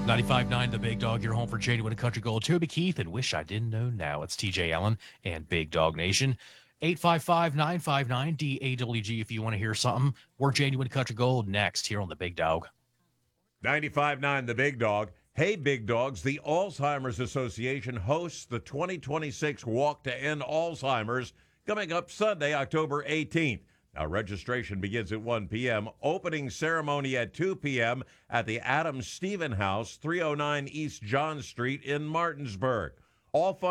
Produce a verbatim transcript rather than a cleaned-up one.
ninety-five point nine The Big Dog, your home for Genuine Country Gold. Toby Keith and Wish I Didn't Know Now. It's T J Allen and Big Dog Nation. eight five five, nine five nine, D A W G if you want to hear something. We're Genuine Country Gold next here on The Big Dog. ninety-five point nine The Big Dog. Hey, Big Dogs, the Alzheimer's Association hosts the twenty twenty-six Walk to End Alzheimer's coming up Sunday, October eighteenth. Now, registration begins at one p.m., opening ceremony at two p.m. at the Adam Stephen House, three oh nine East John Street in Martinsburg. All fun